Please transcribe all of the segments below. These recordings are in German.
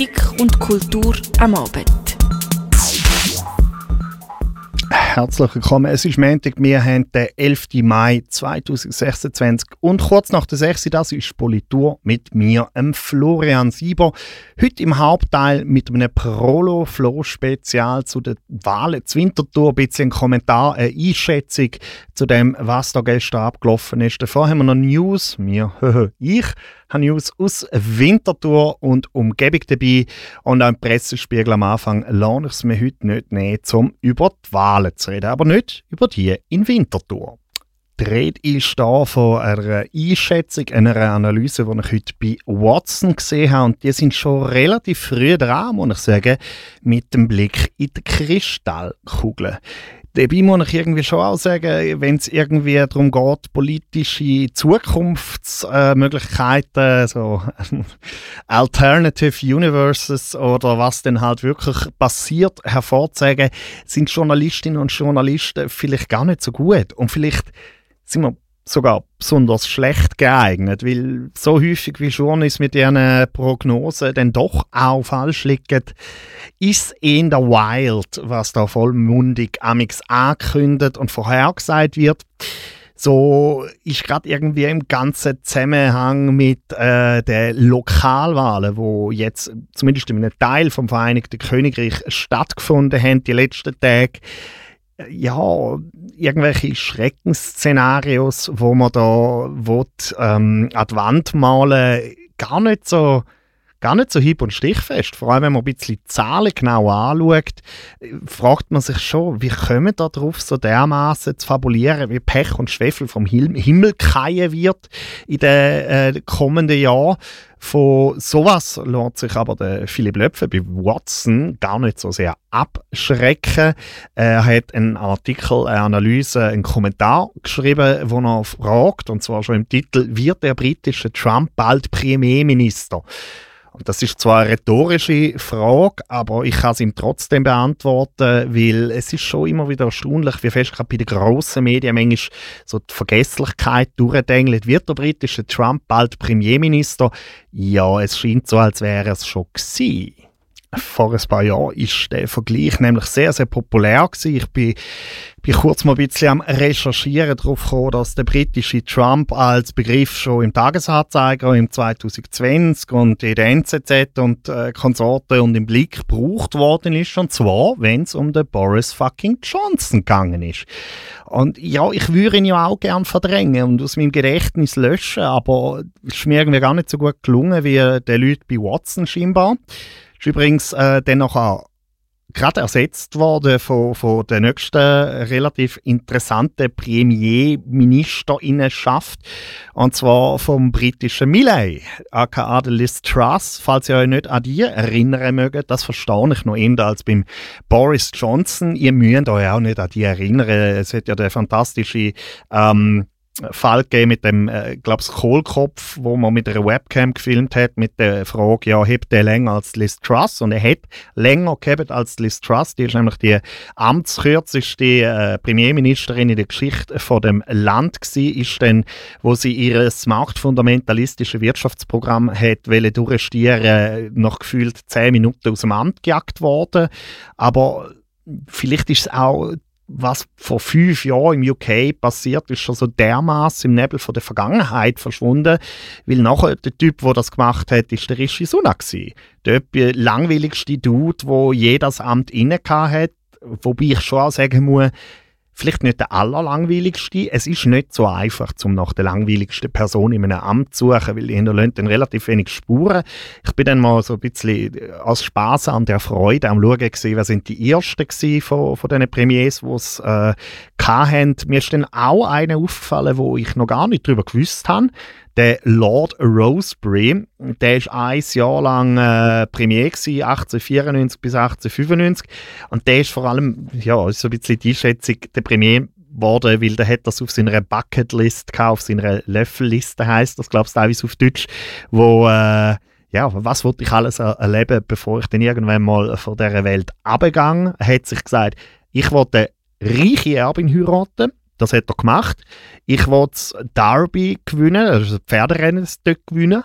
und Kultur am Abend. Herzlich willkommen. Es ist Montag, wir haben den 11. Mai 2026 und kurz nach der 6. Das ist Politur mit mir, Florian Sieber. Heute im Hauptteil mit einem Prolo-Flow-Spezial zu den Wahlen zu Winterthur, ein bisschen Kommentar, eine Einschätzung zu dem, was da gestern abgelaufen ist. Davor haben wir noch News, ich habe News aus Winterthur und Umgebung dabei und auch im Pressespiegel am Anfang lasse ich es mir heute nicht nehmen, um über die Wahlen zu reden, aber nicht über die in Winterthur. Die Rede ist hier von einer Einschätzung, einer Analyse, die ich heute bei Watson gesehen habe. Und die sind schon relativ früh dran, muss ich sagen, mit dem Blick in die Kristallkugel. Dabei muss ich irgendwie schon auch sagen, wenn es irgendwie darum geht, politische Zukunftsmöglichkeiten, so Alternative Universes oder was denn halt wirklich passiert, hervorzusagen, sind Journalistinnen und Journalisten vielleicht gar nicht so gut. Und vielleicht sind wir sogar besonders schlecht geeignet, weil so häufig wie Journalisten mit ihren Prognosen dann doch auch falsch liegen, ist in der Wild, was da vollmundig amix angekündigt und vorhergesagt wird. So ist gerade irgendwie im ganzen Zusammenhang mit den Lokalwahlen, wo jetzt zumindest in einem Teil vom Vereinigten Königreich stattgefunden haben, die letzten Tage, ja, irgendwelche Schreckensszenarios, wo man da an die Wand malen, gar nicht so hieb- und stichfest. Vor allem, wenn man ein bisschen die Zahlen genau anschaut, fragt man sich schon, wie kommen da drauf, so dermaßen zu fabulieren, wie Pech und Schwefel vom Himmel fallen wird in den kommenden Jahren. Von sowas lässt sich aber der Philipp Löpfe bei Watson gar nicht so sehr abschrecken. Er hat einen Artikel, eine Analyse, einen Kommentar geschrieben, wo er fragt, und zwar schon im Titel, wird der britische Trump bald Premierminister? Und das ist zwar eine rhetorische Frage, aber ich kann es ihm trotzdem beantworten, weil es ist schon immer wieder erstaunlich, wie fest gerade bei den grossen Medien manchmal so die Vergesslichkeit durchdengelt. Wird der britische Trump bald Premierminister? Ja, es scheint so, als wäre es schon gewesen. Vor ein paar Jahren ist der Vergleich nämlich sehr, sehr populär gewesen. Ich bin kurz mal ein bisschen am Recherchieren darauf gekommen, dass der britische Trump als Begriff schon im Tagesanzeiger im 2020 und in der NZZ und Konsorten und im Blick gebraucht worden ist. Und zwar, wenn es um den Boris fucking Johnson gegangen ist. Und ja, ich würde ihn ja auch gerne verdrängen und aus meinem Gedächtnis löschen, aber es ist mir irgendwie gar nicht so gut gelungen wie den Leuten bei Watson scheinbar. Ist übrigens dann noch gerade ersetzt worden von der nächsten relativ interessanten Premierministerinnenschaft, und zwar vom britischen Milley, aka Liz Truss. Falls ihr euch nicht an die erinnern mögt, das verstehe ich noch eher als beim Boris Johnson. Ihr müsst euch auch nicht an die erinnern. Es hat ja der fantastische Fall gegeben mit dem, glaube ich, Kohlkopf, wo man mit einer Webcam gefilmt hat, mit der Frage, ja, hebt der länger als Liz Truss? Und er hat länger gehabt als Liz Truss. Die ist nämlich die amtskürzeste Premierministerin in der Geschichte von dem Land gewesen, ist dann, wo sie ihr machtfundamentalistisches Wirtschaftsprogramm hat durchstieren, nach gefühlt 10 Minuten aus dem Amt gejagt worden. Aber vielleicht ist es auch, was vor 5 Jahren im UK passiert, ist schon so dermaßen im Nebel von der Vergangenheit verschwunden, weil nachher der Typ, der das gemacht hat, ist der Rishi Sunak gewesen. Der langweiligste Dude, der je das Amt inne hat, wobei ich schon auch sagen muss, vielleicht nicht der allerlangweiligste. Es ist nicht so einfach, um nach der langweiligsten Person in einem Amt zu suchen, weil die hinterlassen dann relativ wenig Spuren. Ich bin dann mal so ein bisschen aus Spass an der Freude am Schauen gewesen, wer sind die ersten von diesen Premiers, die es hatten. Mir ist dann auch einer aufgefallen, wo ich noch gar nicht darüber gewusst habe. Der Lord Rosebery, der war 1 Jahr lang Premier gewesen, 1894 bis 1895. Und der ist vor allem, ja, ist so ein bisschen die Einschätzung, der Premier geworden, weil der hat das auf seiner Bucketlist gehabt, auf seiner Löffelliste heisst das, glaube ich, teilweise auf Deutsch, wo was wollte ich alles erleben, bevor ich dann irgendwann mal von dieser Welt runtergehe. Er hat sich gesagt, ich wollte reiche Erbin heiraten. Das hat er gemacht. Ich wollte das Derby gewinnen, also das Pferderennen dort gewinnen.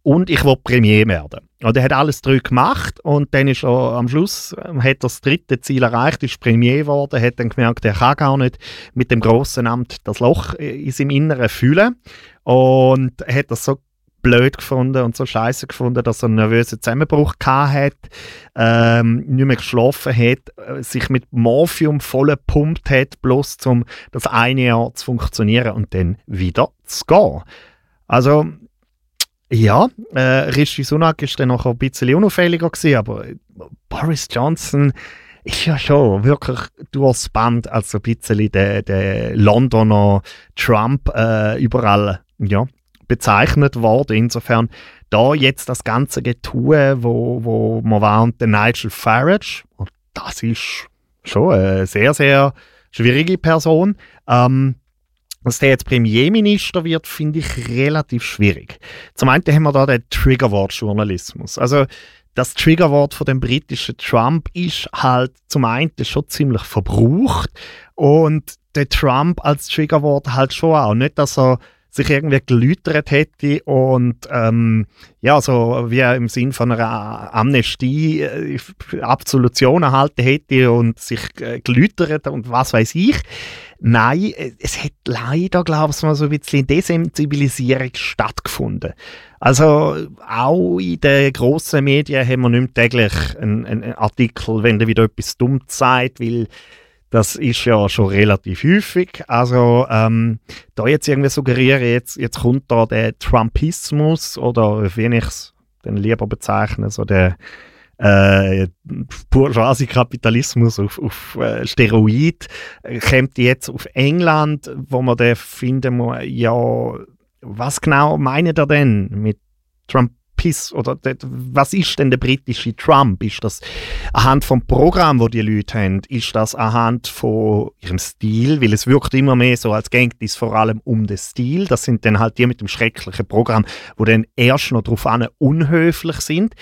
und ich will Premier werden. Und er hat alles 3 gemacht und dann ist er am Schluss, hat er das 3. Ziel erreicht, ist Premier geworden, hat dann gemerkt, er kann gar nicht mit dem grossen Amt das Loch in seinem Inneren füllen und hat das so blöd gefunden und so scheiße gefunden, dass er einen nervösen Zusammenbruch hatte, nicht mehr geschlafen hat, sich mit Morphium voll gepumpt hat, bloß um das eine Jahr zu funktionieren und dann wieder zu gehen. Also, ja, Rishi Sunak war dann noch ein bisschen unauffälliger gewesen, aber Boris Johnson ist ja schon wirklich durchs Band als so ein bisschen der Londoner Trump überall bezeichnet worden. Insofern da jetzt das ganze Getue, wo man war, und der Nigel Farage, und das ist schon eine sehr, sehr schwierige Person. Dass der jetzt Premierminister wird, finde ich relativ schwierig. Zum einen haben wir da den Triggerwort-Journalismus. Also das Triggerwort von dem britischen Trump ist halt zum einen schon ziemlich verbraucht und der Trump als Triggerwort halt schon auch. Nicht, dass er sich irgendwie geläutert hätte und so wie im Sinn von einer Amnestie Absolution erhalten hätte und sich geläutert und was weiß ich. Nein, es hat leider, glaube ich, mal so ein bisschen Desensibilisierung stattgefunden. Also auch in den grossen Medien haben wir nicht mehr täglich einen Artikel, wenn da wieder etwas Dummes sagt, weil das ist ja schon relativ häufig. Also da jetzt irgendwie suggeriere, jetzt kommt da der Trumpismus oder wie ich es dann lieber bezeichne, so der Bourgeoisie-Kapitalismus auf Steroid, kommt jetzt auf England, wo man da finden muss, ja, was genau meint er denn mit Trumpis oder was ist denn der britische Trump? Ist das anhand vom Programm, wo die Leute haben? Ist das anhand von ihrem Stil? Weil es wirkt immer mehr so, als geht es vor allem um den Stil. Das sind dann halt die mit dem schrecklichen Programm, wo dann erst noch darauf unhöflich sind.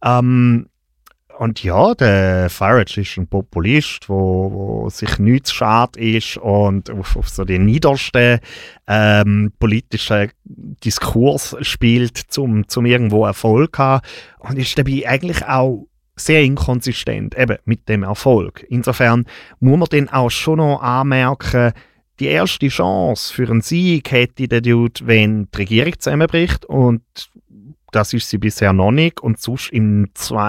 Und ja, der Farage ist ein Populist, wo sich nichts schade ist und auf so den niedersten politischen Diskurs spielt, zum irgendwo Erfolg zu haben. Und ist dabei eigentlich auch sehr inkonsistent, eben mit dem Erfolg. Insofern muss man dann auch schon noch anmerken, die erste Chance für einen Sieg hätte der Dude, wenn die Regierung zusammenbricht, und das ist sie bisher noch nicht, und sonst im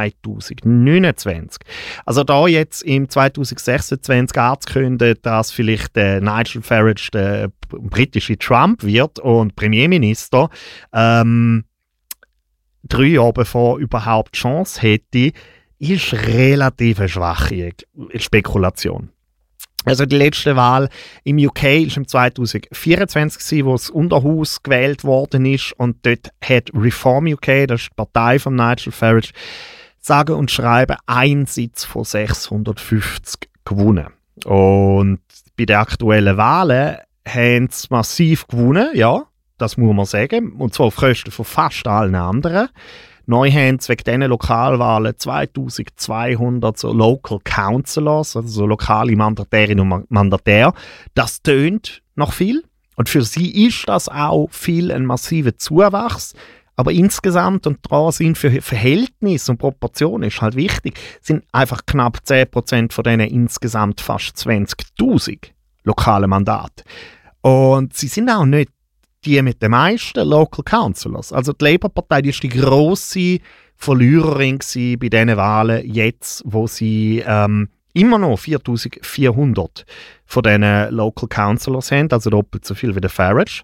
2029. Also da jetzt im 2026 anzukündigen, dass vielleicht der Nigel Farage der britische Trump wird und Premierminister, 3 Jahre bevor überhaupt Chance hätte, ist relativ eine schwache Spekulation. Also die letzte Wahl im UK war im 2024, wo das Unterhaus gewählt worden ist, und dort hat Reform UK, das ist die Partei von Nigel Farage, sage und schreibe 1 Sitz von 650 gewonnen. Und bei den aktuellen Wahlen haben sie massiv gewonnen, ja, das muss man sagen, und zwar auf Kosten von fast allen anderen. Neu haben sie wegen diesen Lokalwahlen 2200 so Local Councillors, also so lokale Mandatärinnen und Mandatäre. Das tönt noch viel. Und für sie ist das auch ein massiver Zuwachs. Aber insgesamt, und daran sind für Verhältnis und Proportionen ist halt wichtig, sind einfach knapp 10% von denen insgesamt fast 20'000 lokale Mandate. Und sie sind auch nicht die mit den meisten Local Councillors. Also die Labour-Partei, die ist die grosse Verliererin bei diesen Wahlen jetzt, wo sie immer noch 4400 von diesen Local Councillors haben, also doppelt so viel wie der Farage.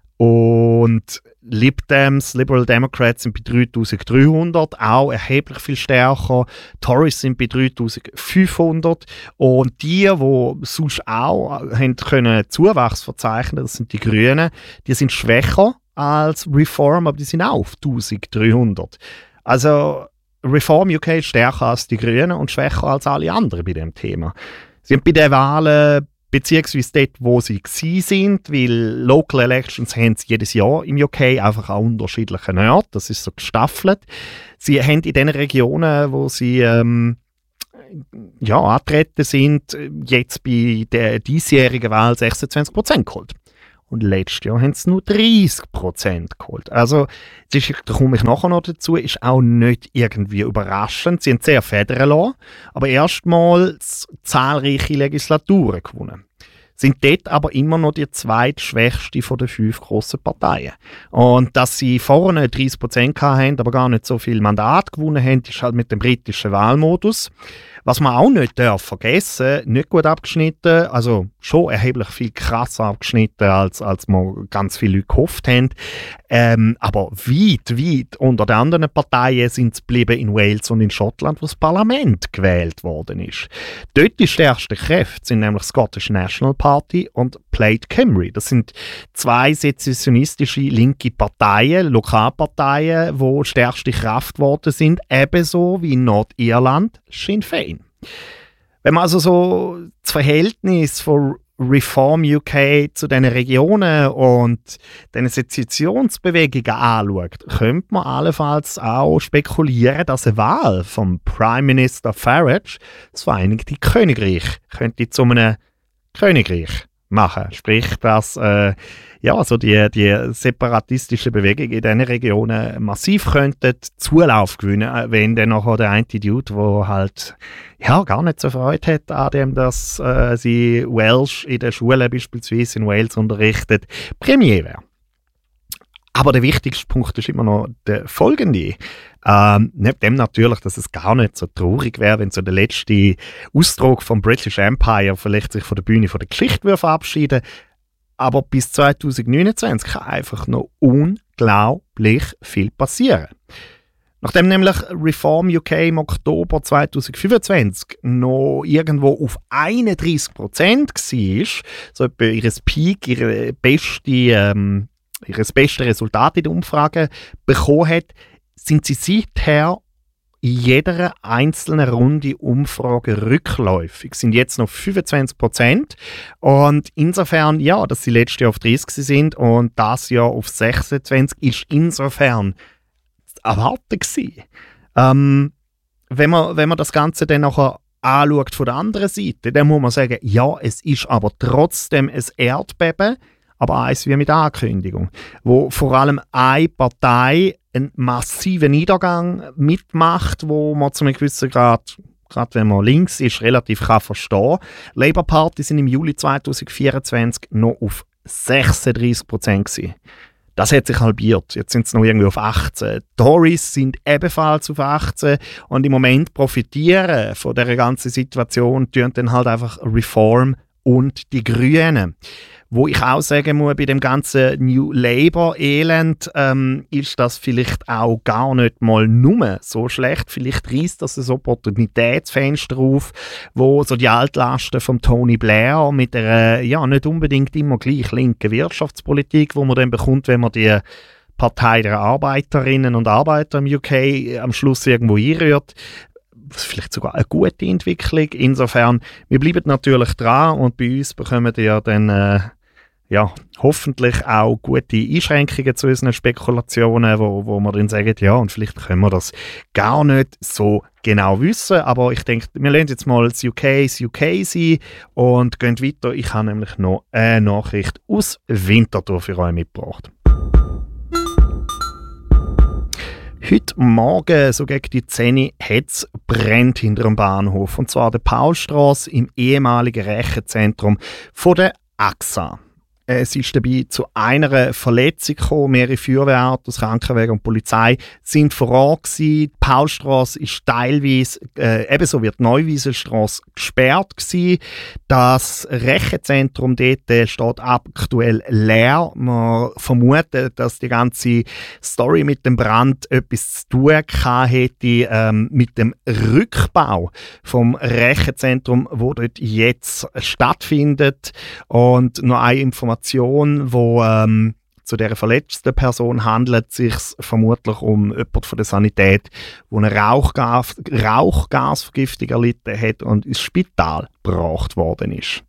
Und Lib Dems, Liberal Democrats sind bei 3300, auch erheblich viel stärker. Tories sind bei 3500. Und die sonst auch haben können Zuwachs verzeichnen, das sind die Grünen, die sind schwächer als Reform, aber die sind auch auf 1300. Also Reform UK ist stärker als die Grünen und schwächer als alle anderen bei dem Thema. Sie haben bei den Wahlen, beziehungsweise dort, wo sie sind, weil Local Elections haben sie jedes Jahr im UK, einfach an unterschiedlichen Orten, das ist so gestaffelt. Sie haben in den Regionen, wo sie antreten sind, jetzt bei der diesjährigen Wahl 26% geholt. und letztes Jahr haben sie nur 30% geholt. Also, da komme ich nachher noch dazu, ist auch nicht irgendwie überraschend. Sie haben sehr federn lassen, aber erstmals zahlreiche Legislaturen gewonnen. Sind dort aber immer noch die zweitschwächste von den 5 grossen Parteien. Und dass sie vorne 30% hatten, aber gar nicht so viel Mandat gewonnen haben, ist halt mit dem britischen Wahlmodus. Was man auch nicht vergessen, nicht gut abgeschnitten, also schon erheblich viel krasser abgeschnitten, als man ganz viele Leute gehofft haben. Aber weit unter den anderen Parteien sind sie geblieben in Wales und in Schottland, wo das Parlament gewählt worden ist. Dort die stärksten Kräfte sind nämlich Scottish National Party und Plaid Cymru. Das sind 2 sezessionistische linke Parteien, Lokalparteien, die stärkste Kraft geworden sind, ebenso wie in Nordirland Sinn Féin. Wenn man also so das Verhältnis von Reform UK zu diesen Regionen und diesen Sezessionsbewegungen anschaut, könnte man allenfalls auch spekulieren, dass eine Wahl vom Prime Minister Farage das Vereinigte Königreich könnte zu einem Königreich machen. Sprich, dass so die separatistischen Bewegungen in diesen Regionen massiv könnten Zulauf gewinnen, wenn dann nachher der eine Dude, der halt gar nicht so Freude hat an dem, dass sie Welsh in den Schulen beispielsweise in Wales unterrichtet, Premier wäre. Aber der wichtigste Punkt ist immer noch der folgende. Neben dem natürlich, dass es gar nicht so traurig wäre, wenn so der letzte Ausdruck vom British Empire vielleicht sich von der Bühne von der Geschichte verabschieden. Aber bis 2029 kann einfach noch unglaublich viel passieren. Nachdem nämlich Reform UK im Oktober 2025 noch irgendwo auf 31% war, so etwa ihres Peak, ihres beste Resultat in der Umfrage bekommen hat, sind sie seither in jeder einzelnen Runde Umfrage rückläufig. Sind jetzt noch 25%. Und insofern, dass sie letztes Jahr auf 30 sind und das Jahr auf 26, ist insofern erwartet gewesen. Wenn man das Ganze dann nachher anschaut von der anderen Seite, dann muss man sagen, es ist aber trotzdem ein Erdbeben, aber eins wie mit Ankündigung, wo vor allem eine Partei einen massiven Niedergang mitmacht, wo man zu einem gewissen Grad, gerade wenn man links ist, relativ kann verstehen. Labour Party sind im Juli 2024 noch auf 36% gewesen. Das hat sich halbiert. Jetzt sind sie noch irgendwie auf 18. Tories sind ebenfalls auf 18 und im Moment profitieren von dieser ganzen Situation tun dann halt einfach Reform und die Grünen. Wo ich auch sagen muss, bei dem ganzen New Labour-Elend ist das vielleicht auch gar nicht mal nur so schlecht. Vielleicht reißt das ein Opportunitätsfenster auf, wo so die Altlasten von Tony Blair mit der nicht unbedingt immer gleich linken Wirtschaftspolitik, wo man dann bekommt, wenn man die Partei der Arbeiterinnen und Arbeiter im UK am Schluss irgendwo einrührt, vielleicht sogar eine gute Entwicklung. Insofern, wir bleiben natürlich dran und bei uns bekommen ihr dann hoffentlich auch gute Einschränkungen zu unseren Spekulationen, wo wir dann sagen, und vielleicht können wir das gar nicht so genau wissen, aber ich denke, wir lassen jetzt mal das UK sein und gehen weiter. Ich habe nämlich noch eine Nachricht aus Winterthur für euch mitgebracht. Heute Morgen, so gegen die 10 hat es brennt hinter dem Bahnhof, und zwar der Paulstrasse im ehemaligen Rechenzentrum von der AXA. Es ist dabei zu einer Verletzung gekommen. Mehrere Feuerwehrautos, Krankenwagen und Polizei sind vor Ort gewesen. Die Paulstrasse ist teilweise, ebenso wie die Neuwieselstrasse, gesperrt gewesen. Das Rechenzentrum dort steht aktuell leer. Man vermutet, dass die ganze Story mit dem Brand etwas zu tun hätte mit dem Rückbau vom Rechenzentrum, wo dort jetzt stattfindet. Und noch eine Information, wo zu dieser verletzten Person handelt, sich vermutlich um jemand von der Sanität, der eine Rauchgasvergiftung erlitten hat und ins Spital gebracht worden ist.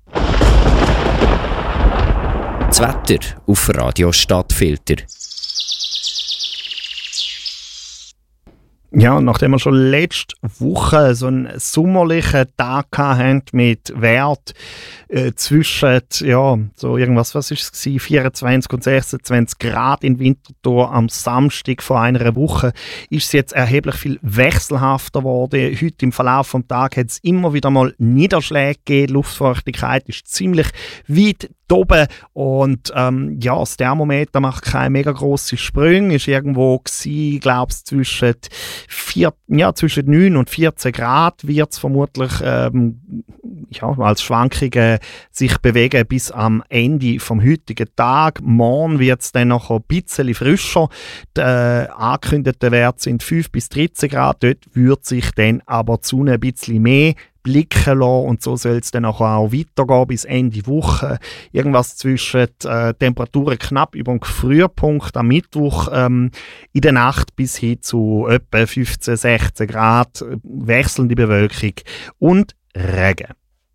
Das Wetter auf Radio Stadtfilter. Ja, nachdem wir schon letzte Woche so einen sommerlichen Tag hatten mit Wert zwischen, ja, so irgendwas, was ist es gewesen, 24 und 26 Grad in Winterthur am Samstag vor einer Woche, ist es jetzt erheblich viel wechselhafter geworden. Heute im Verlauf des Tages hat es immer wieder mal Niederschläge gegeben. Die Luftfeuchtigkeit ist ziemlich weit oben und ja, das Thermometer macht keine mega grossen Sprünge, ist irgendwo gewesen, glaube ich, zwischen 9 und 14 Grad wird es vermutlich ja, als Schwankungen sich bewegen bis am Ende vom heutigen Tag. Morgen wird es dann noch ein bisschen frischer. Die angekündigten Werte sind 5 bis 13 Grad, dort wird sich dann aber die Sonne ein bisschen mehr blicken lassen und so soll es dann auch weitergehen bis Ende Woche. Irgendwas zwischen Temperaturen knapp über dem Frühpunkt am Mittwoch in der Nacht bis hin zu etwa 15, 16 Grad, wechselnde Bewölkung und Regen.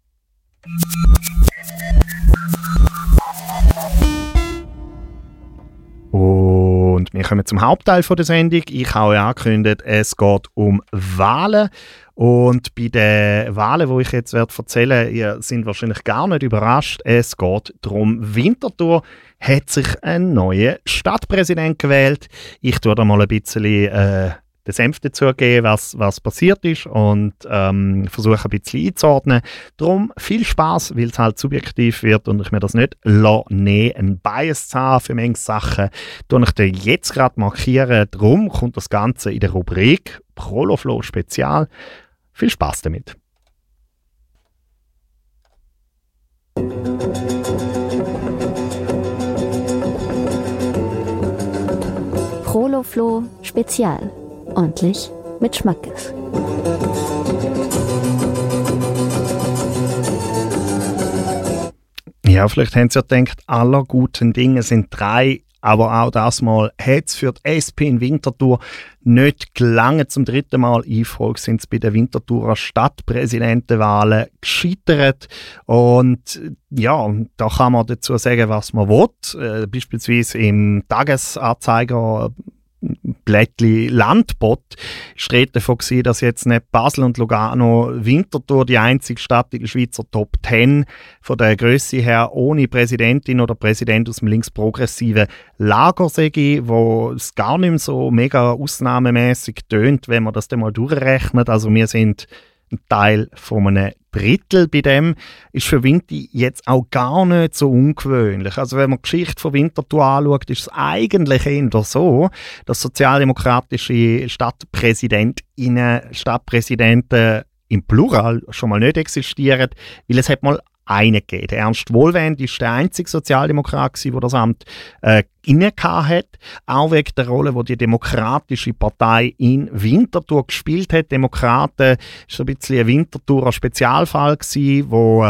Und wir kommen zum Hauptteil der Sendung. Ich habe ja angekündigt, es geht um Wahlen. Und bei den Wahlen, die ich jetzt erzählen werde, ihr seid wahrscheinlich gar nicht überrascht. Es geht darum, Winterthur hat sich einen neuen Stadtpräsident gewählt. Ich tue da mal ein bisschen den Senf dazugeben, was passiert ist und versuche ein bisschen einzuordnen. Darum viel Spaß, weil es halt subjektiv wird und ich mir das nicht nehmen, einen Bias zu haben für manche Sachen. Tue ich den jetzt gerade markieren. Darum kommt das Ganze in der Rubrik Proloflo Spezial. Viel Spaß damit. Proloflo Spezial. Ordentlich mit Schmackes. Ja, vielleicht haben Sie ja gedacht, aller guten Dinge sind drei, aber auch das Mal hat es für die SP in Winterthur nicht gelangen. Zum dritten Mal in Folge sind sie bei den Winterthurer Stadtpräsidentenwahlen gescheitert. Und ja, da kann man dazu sagen, was man will. Beispielsweise im Tagesanzeiger Blättli Landbot war davon, dass jetzt nicht Basel und Lugano Winterthur die einzige Stadt in der Schweizer Top 10 von der Grösse her ohne Präsidentin oder Präsident aus dem linksprogressiven Lager sei, wo es gar nicht mehr so mega ausnahmemäßig tönt, wenn man das dann mal durchrechnet. Also wir sind ein Teil von einem Drittel bei dem, ist für Winti jetzt auch gar nicht so ungewöhnlich. Also wenn man die Geschichte von Winterthur anschaut, ist es eigentlich eher so, dass sozialdemokratische Stadtpräsidenten im Plural schon mal nicht existieren, weil es hat mal einen gegeben. Der Ernst Wohlwend war der einzige Sozialdemokrat, der das Amt inne hat, auch wegen der Rolle, die die Demokratische Partei in Winterthur gespielt hat. Demokraten war so ein bisschen ein Winterthurer Spezialfall gewesen, wo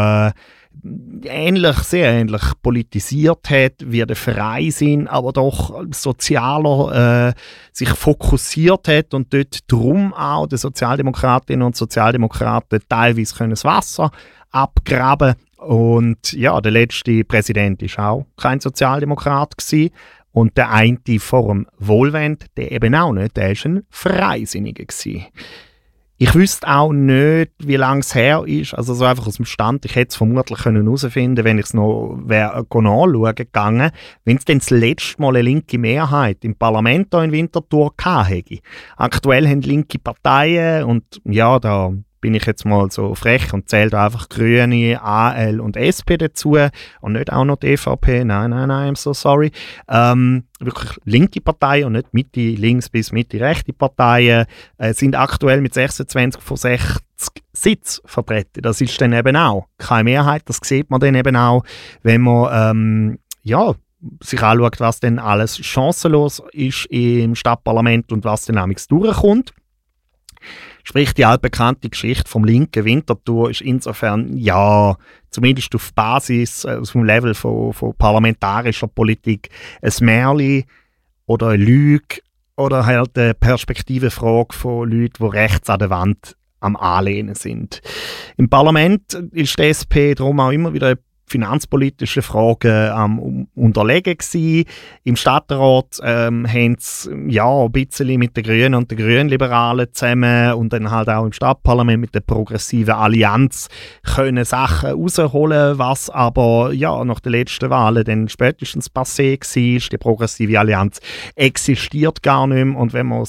sehr ähnlich politisiert hat wie der Freisinn, aber doch sozialer sich fokussiert hat und dort drum auch die Sozialdemokratinnen und Sozialdemokraten teilweise können das Wasser abgraben. Und ja, der letzte Präsident war auch kein Sozialdemokrat gewesen. Und der eine vor dem Wohlwend, der eben auch nicht, der war ein Freisinniger gewesen. Ich wüsste auch nicht, wie lange es her ist, also so einfach aus dem Stand. Ich hätte es vermutlich herausfinden können, wenn ich es noch nachschauen gegangen, wenn es dann das letzte Mal eine linke Mehrheit im Parlament hier in Winterthur hatte. Aktuell haben linke Parteien und ja, da bin ich jetzt mal so frech und zähle da einfach Grüne, AL und SP dazu und nicht auch noch die EVP. Nein, I'm so sorry. Wirklich linke Parteien und nicht Mitte, links bis Mitte, rechte Parteien sind aktuell mit 26 von 60 Sitzen vertreten. Das ist dann eben auch keine Mehrheit. Das sieht man dann eben auch, wenn man sich anschaut, was denn alles chancenlos ist im Stadtparlament und was dann amigs durchkommt. Sprich, die altbekannte Geschichte vom linken Winterthur ist insofern, ja, zumindest auf Basis, auf dem Level von parlamentarischer Politik, ein Märchen oder eine Lüge oder halt eine Perspektivenfrage von Leuten, die rechts an der Wand am Anlehnen sind. Im Parlament ist die SP darum auch immer wieder finanzpolitischen Fragen unterlegen gewesen. Im Stadtrat haben sie ein bisschen mit den Grünen und den Grünliberalen zusammen und dann halt auch im Stadtparlament mit der progressiven Allianz können Sachen rausholen, was aber nach den letzten Wahlen dann spätestens passé war. Die progressive Allianz existiert gar nicht mehr und wenn man